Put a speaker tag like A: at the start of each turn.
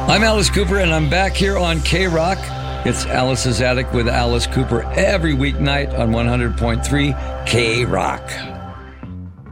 A: I'm Alice Cooper, and I'm back here on K-Rock. It's Alice's Attic with Alice Cooper every weeknight on 100.3 K-Rock.